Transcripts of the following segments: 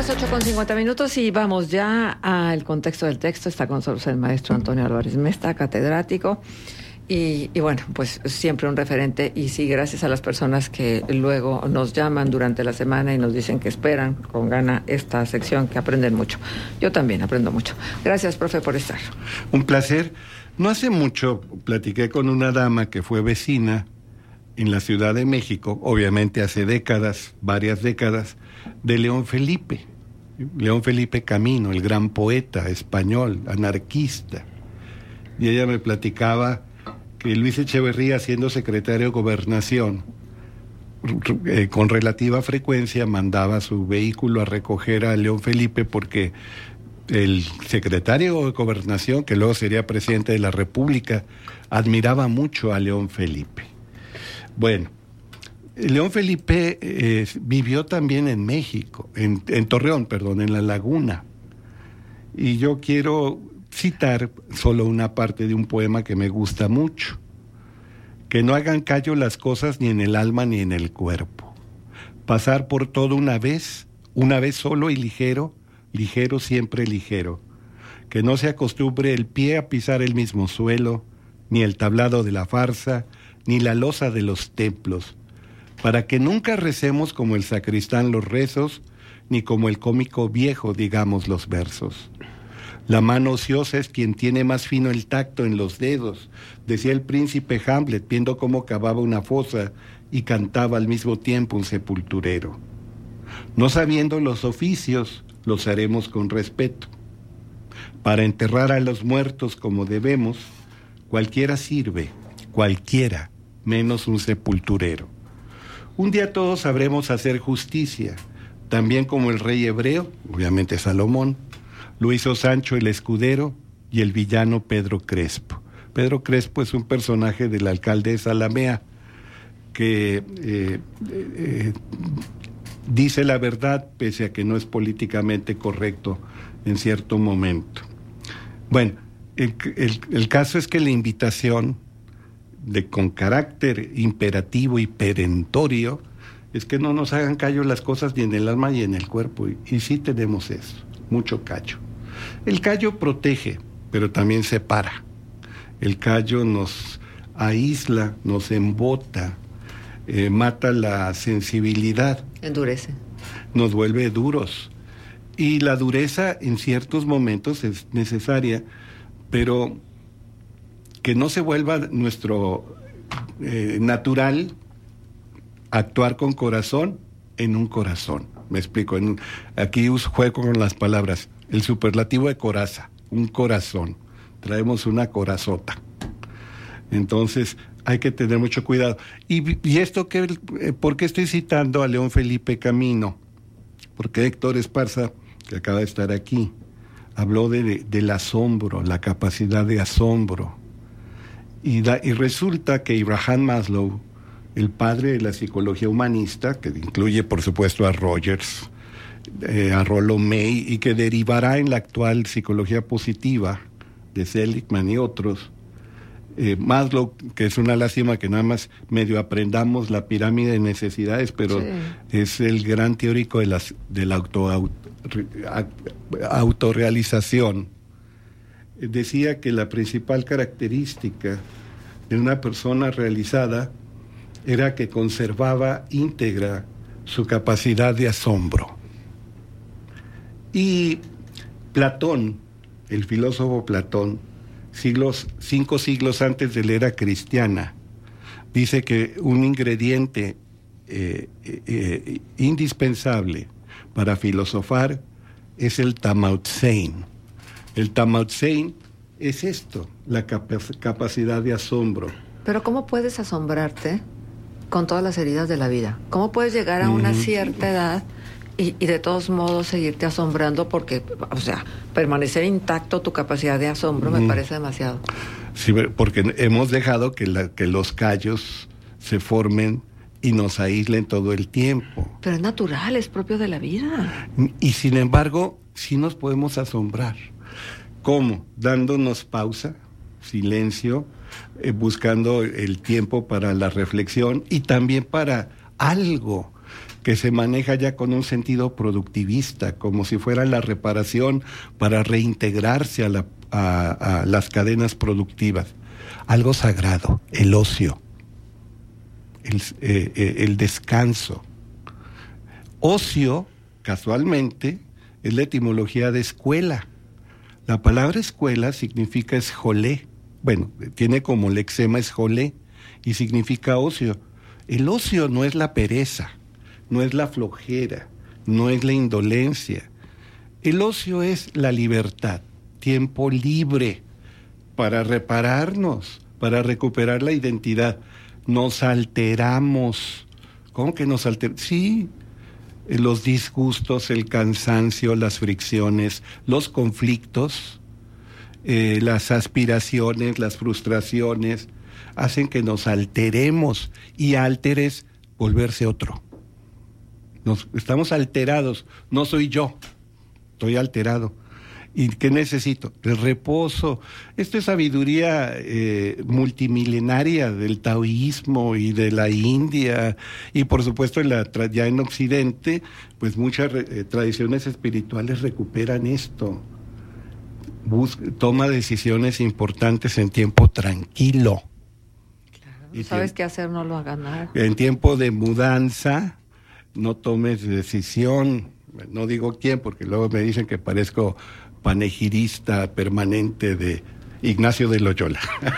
las 8:50 y vamos ya al contexto del texto. Está con nosotros el maestro Antonio Álvarez Mesta, catedrático. Y bueno, pues siempre un referente. Y sí, gracias a las personas que luego nos llaman durante la semana y nos dicen que esperan con gana esta sección, que aprenden mucho. Yo también aprendo mucho. Gracias, profe, por estar. Un placer. No hace mucho platiqué con una dama que fue vecina en la Ciudad de México, obviamente hace décadas, varias décadas, de León Felipe Camino, el gran poeta español, anarquista. Y ella me platicaba que Luis Echeverría, siendo secretario de Gobernación, con relativa frecuencia mandaba su vehículo a recoger a León Felipe porque el secretario de Gobernación, que luego sería presidente de la República, admiraba mucho a León Felipe. Bueno, León Felipe vivió también en México, en Torreón, en la Laguna. Y yo quiero citar solo una parte de un poema que me gusta mucho. Que no hagan callo las cosas ni en el alma ni en el cuerpo. Pasar por todo una vez solo y ligero, ligero siempre ligero. Que no se acostumbre el pie a pisar el mismo suelo, ni el tablado de la farsa, ni la losa de los templos, para que nunca recemos como el sacristán los rezos, ni como el cómico viejo digamos los versos. La mano ociosa es quien tiene más fino el tacto en los dedos, decía el príncipe Hamlet, viendo cómo cavaba una fosa y cantaba al mismo tiempo un sepulturero. No sabiendo los oficios, los haremos con respeto. Para enterrar a los muertos como debemos, cualquiera sirve, cualquiera, menos un sepulturero. Un día todos sabremos hacer justicia, también como el rey hebreo, obviamente Salomón, lo hizo Sancho el Escudero y el villano Pedro Crespo. Pedro Crespo es un personaje del alcalde de Zalamea que dice la verdad pese a que no es políticamente correcto en cierto momento. Bueno, el caso es que la invitación con carácter imperativo y perentorio es que no nos hagan callo las cosas ni en el alma ni en el cuerpo. Y sí tenemos eso, mucho callo. El callo protege, pero también separa. El callo nos aísla, nos embota, mata la sensibilidad. Endurece. Nos vuelve duros. Y la dureza en ciertos momentos es necesaria, pero que no se vuelva nuestro natural actuar con corazón en un corazón. Me explico. Aquí juego con las palabras. El superlativo de coraza, un corazón. Traemos una corazota. Entonces hay que tener mucho cuidado. Y esto ¿por qué estoy citando a León Felipe Camino? Porque Héctor Esparza, que acaba de estar aquí, habló del asombro, la capacidad de asombro. Y resulta que Abraham Maslow, el padre de la psicología humanista, que incluye por supuesto a Rogers, a Rollo May, y que derivará en la actual psicología positiva de Seligman y otros, Maslow, que es una lástima que nada más medio aprendamos la pirámide de necesidades, pero sí, es el gran teórico de la autorrealización. Decía que la principal característica de una persona realizada era que conservaba íntegra su capacidad de asombro. Y Platón, el filósofo Platón, 5 siglos antes de la era cristiana, dice que un ingrediente indispensable para filosofar es el Tamautsein. El Tamautsein es esto, la capacidad de asombro. Pero ¿cómo puedes asombrarte con todas las heridas de la vida? ¿Cómo puedes llegar a una cierta edad y de todos modos seguirte asombrando? Porque, o sea, permanecer intacto tu capacidad de asombro me parece demasiado. Sí, porque hemos dejado que los callos se formen y nos aíslen todo el tiempo. Pero es natural, es propio de la vida. Y sin embargo, sí nos podemos asombrar. ¿Cómo? Dándonos pausa, silencio, buscando el tiempo para la reflexión y también para algo. que se maneja ya con un sentido productivista, como si fuera la reparación para reintegrarse a las cadenas productivas. Algo sagrado, el ocio, el descanso. Ocio, casualmente, es la etimología de escuela. La palabra escuela significa esjolé. Bueno, tiene como lexema esjolé y significa ocio. El ocio no es la pereza, no es la flojera, no es la indolencia. El ocio es la libertad, tiempo libre para repararnos, para recuperar la identidad. Nos alteramos. ¿Cómo que nos alteramos? Sí, los disgustos, el cansancio, las fricciones, los conflictos, las aspiraciones, las frustraciones, hacen que nos alteremos, y alter es volverse otro. Estamos alterados, no soy yo, estoy alterado. ¿Y qué necesito? El reposo. Esto es sabiduría multimilenaria del taoísmo y de la India, y por supuesto ya en Occidente, pues muchas tradiciones espirituales recuperan esto. Toma decisiones importantes en tiempo tranquilo. Y sabes qué hacer, no lo hagas nada. En tiempo de mudanza, no tomes decisión. No digo quién, porque luego me dicen que parezco panegirista permanente de Ignacio de Loyola.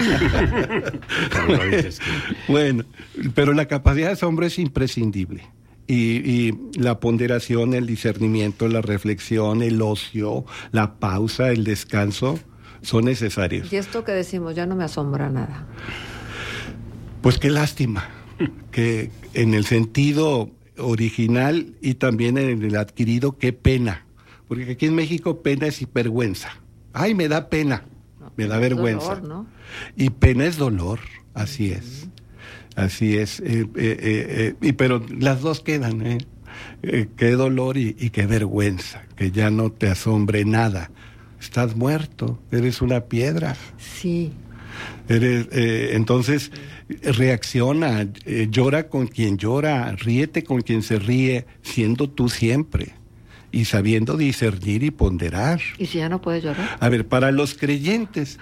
Bueno, pero la capacidad de asombro es imprescindible. Y la ponderación, el discernimiento, la reflexión, el ocio, la pausa, el descanso, son necesarios. Y esto que decimos, ya no me asombra nada. Pues qué lástima, que en el sentido original y también en el adquirido, qué pena. Porque aquí en México pena es vergüenza. Ay, me da pena, me da vergüenza. Dolor, ¿no? Y pena es dolor, así es. Así es. Pero las dos quedan, qué dolor y qué vergüenza, que ya no te asombre nada. Estás muerto, eres una piedra. Sí. Entonces, reacciona, llora con quien llora, ríete con quien se ríe, siendo tú siempre, y sabiendo discernir y ponderar. ¿Y si ya no puedes llorar? A ver, para los creyentes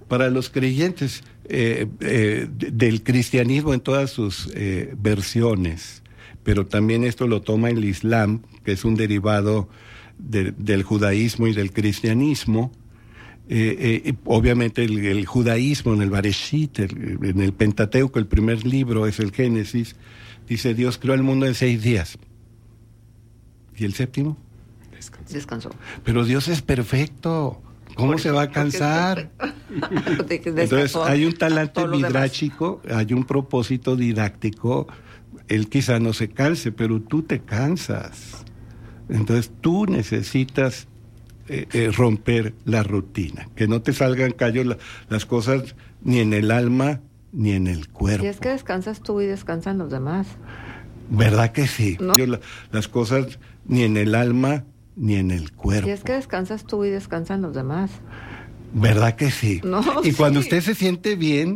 del cristianismo en todas sus versiones, pero también esto lo toma el Islam, que es un derivado del judaísmo y del cristianismo. Obviamente el judaísmo, en el Bereshit, en el Pentateuco, el primer libro es el Génesis, dice: Dios creó el mundo en 6 días. ¿Y el séptimo? Descansó. Pero Dios es perfecto. ¿Cómo se va a cansar? Entonces hay un talante midráchico, hay un propósito didáctico. Él quizá no se canse, pero tú te cansas. Entonces tú necesitas romper la rutina, que no te salgan callos las cosas ni en el alma ni en el cuerpo. Y es que descansas tú y descansan los demás. ¿Verdad que sí? ¿No? Las cosas ni en el alma ni en el cuerpo. Y es que descansas tú y descansan los demás. ¿Verdad que sí? No, y cuando sí. usted se siente bien,